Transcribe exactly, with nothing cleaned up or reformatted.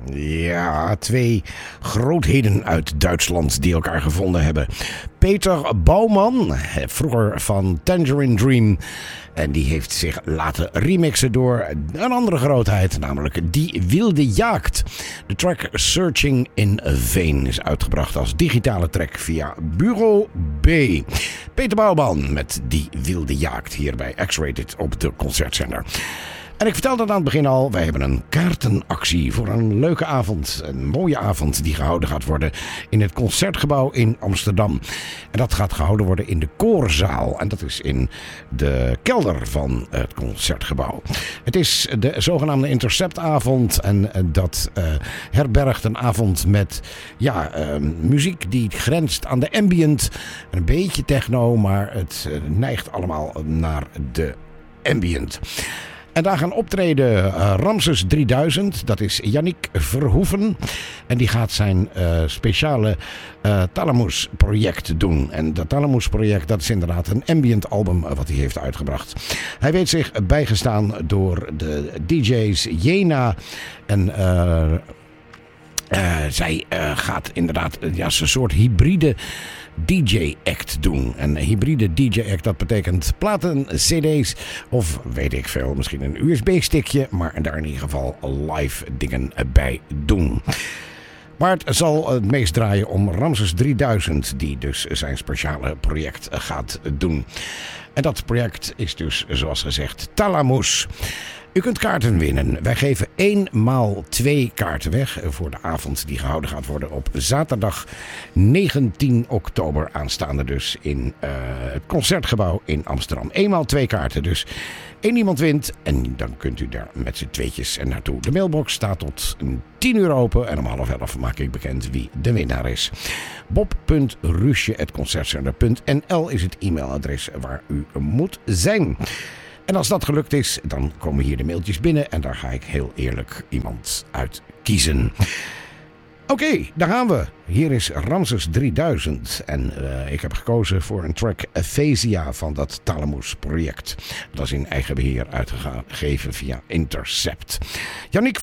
Ja, twee grootheden uit Duitsland die elkaar gevonden hebben. Peter Bouwman, vroeger van Tangerine Dream. En die heeft zich laten remixen door een andere grootheid, namelijk Die Wilde Jagd. De track Searching in Vain is uitgebracht als digitale track via Bureau B. Peter Bouwman met Die Wilde Jagd hier bij X-Rated op de Concertzender. En ik vertelde het aan het begin al, wij hebben een kaartenactie voor een leuke avond. Een mooie avond die gehouden gaat worden in het Concertgebouw in Amsterdam. En dat gaat gehouden worden in de Koorzaal. En dat is in de kelder van het Concertgebouw. Het is de zogenaamde Interceptavond. En dat uh, herbergt een avond met ja, uh, muziek die grenst aan de ambient. Een beetje techno, maar het uh, neigt allemaal naar de ambient. En daar gaan optreden uh, Ramses drieduizend, dat is Yannick Verhoeven. En die gaat zijn uh, speciale uh, Thalamus project doen. En dat Thalamus project, dat is inderdaad een ambient album wat hij heeft uitgebracht. Hij weet zich bijgestaan door de D J's Jena en... Uh, uh, zij uh, gaat inderdaad uh, ja, een soort hybride D J-act doen. Een hybride D J-act, dat betekent platen, cd's of weet ik veel, misschien een U S B-stickje, maar daar in ieder geval live dingen bij doen. Maar het zal het meest draaien om Ramses drieduizend, die dus zijn speciale project gaat doen. En dat project is dus, zoals gezegd, Thalamus. U kunt kaarten winnen. Wij geven één maal twee kaarten weg voor de avond die gehouden gaat worden op zaterdag negentien oktober aanstaande dus in uh, het Concertgebouw in Amsterdam. Eenmaal twee kaarten, dus één iemand wint en dan kunt u daar met z'n tweetjes er naartoe. De mailbox staat tot tien uur open en om half elf maak ik bekend wie de winnaar is. bob punt rusje apenstaartje concertzender punt n l is het e-mailadres waar u moet zijn. En als dat gelukt is, dan komen hier de mailtjes binnen en daar ga ik heel eerlijk iemand uit kiezen. Oké, okay, daar gaan we. Hier is Ramses drieduizend en uh, ik heb gekozen voor een track Aphasia van dat Thalamus project. Dat is in eigen beheer uitgegeven via Intercept. Yannick